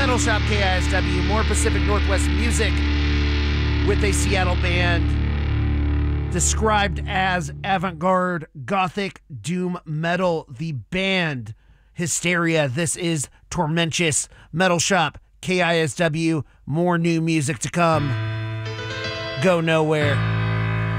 Metal Shop KISW, more Pacific Northwest music with a Seattle band described as avant-garde gothic doom metal. The band Hysteria. This is Tormentous. Metal Shop KISW, more new music to come. Go nowhere.